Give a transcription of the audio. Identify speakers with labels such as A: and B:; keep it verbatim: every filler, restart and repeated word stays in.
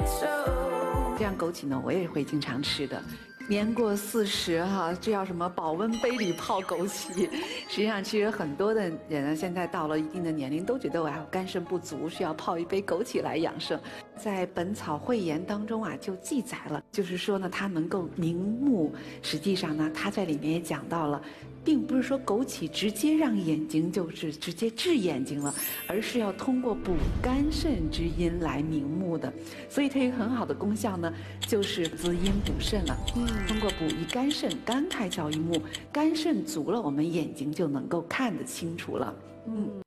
A: 这样枸杞呢，我也会经常吃的。年过四十哈，这叫什么保温杯里泡枸杞。实际上，其实很多的人呢，现在到了一定的年龄，都觉得我还肝肾不足，需要泡一杯枸杞来养生。在《本草汇言》当中啊，就记载了，就是说呢，它能够明目。实际上呢，它在里面也讲到了。并不是说枸杞直接让眼睛就是直接治眼睛了，而是要通过补肝肾之阴来明目的。所以它有很好的功效呢，就是滋阴补肾了。嗯，通过补益肝肾，肝开窍于目，肝肾足了，我们眼睛就能够看得清楚了。嗯。